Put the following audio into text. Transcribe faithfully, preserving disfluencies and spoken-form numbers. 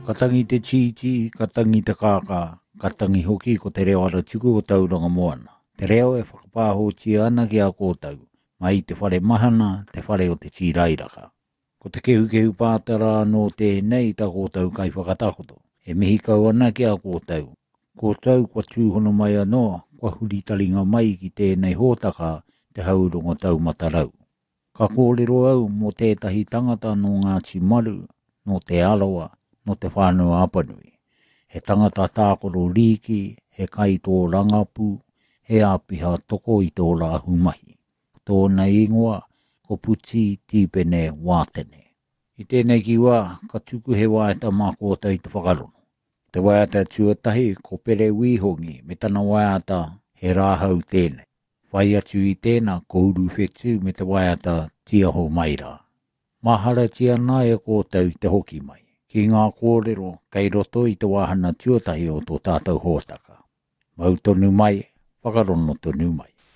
Katangi te chīchi, katangi te kākā, katangi hoki ko te reo ara tuku o tauranga moana. Te reo e whakapāhotia ana ki a kōtau, mai te whare mahana, te whare o te tīrairaka. Ko te kehu kehu pātara no tēnei ta kōtau kai whakatakoto. E mihi kau ana ki a kōtau. Kōtau kua tūhono mai anō, kua huri taringa mai ki tēnei hōtaka te haurongo tau matarau. Ka kōrero au mō tētahi tangata no Ngāti Maru, no te Arawa, no te whānau Apanui. He tangata tākoro riki, he kai tō rangapu, he āpiha toko i tō rāhu mahi. Tōna ingoa, ko puti tīpene wātene. I tēnei ki wā, ka tuku he wāeta mā kōtau i te whakarono. Te wāeta tuatahi ko pere wīhongi me tana wāeta he rāhau tēnei. Whai atu i tēnā ko uru whetu me te wāeta tiaho maira. Mahara tia nā e kōtau te hoki mai. Ki ngā kōrero, kei roto i te wāhana tuatahi o tō tātou hōtaka. Mau tonu mai, whakarono tonu mai.